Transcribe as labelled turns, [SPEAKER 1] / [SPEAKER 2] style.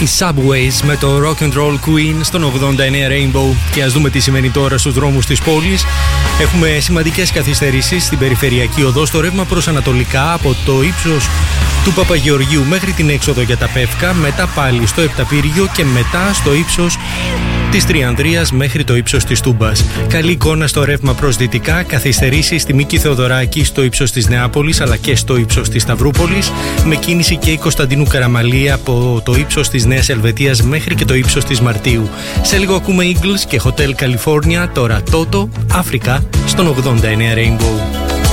[SPEAKER 1] Οι Subways με το Rock and Roll Queen στον 89 Rainbow. Και ας δούμε τι σημαίνει τώρα στους δρόμους της πόλης. Έχουμε σημαντικές καθυστερήσεις στην περιφερειακή οδό στο ρεύμα προς ανατολικά από το ύψος του Παπαγεωργίου μέχρι την έξοδο για τα Πεύκα, μετά πάλι στο Επταπύργιο και μετά στο ύψος της Τριανδρίας μέχρι το ύψος της Τούμπας. Καλή εικόνα στο ρεύμα προς δυτικά, καθυστερήσεις στη Μίκη Θεοδωράκη στο ύψος της Νεάπολης αλλά και στο ύψος της Σταυρούπολης, με κίνηση και η Κωνσταντίνου Καραμαλή από το ύψος της Νέας Ελβετίας μέχρι και το ύψος της Μαρτίου. Σε λίγο ακούμε Eagles και Hotel California, τώρα Toto, Αφρικά στον 89 Rainbow.